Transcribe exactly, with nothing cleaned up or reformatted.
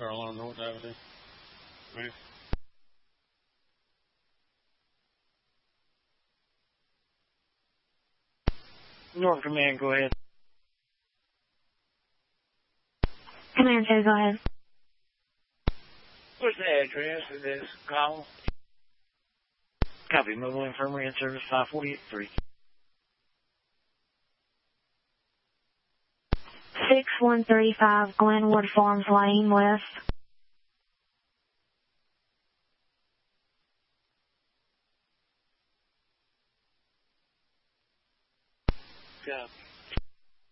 Carolina North Avenue. Right. North Command, go ahead. Command two, go ahead. What's the address of this call? Copy. Mobile Infirmary in service five forty-eight three. six one three five Glenwood Farms Lane West. Copy.